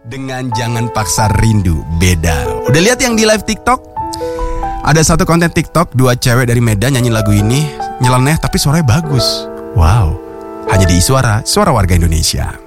dengan Jangan Paksa Rindu. Beda. Udah lihat yang di live TikTok? Ada satu konten TikTok, 2 cewek dari Medan nyanyi lagu ini, nyeleneh tapi suaranya bagus. Wow. Hanya di Suara Warga Indonesia.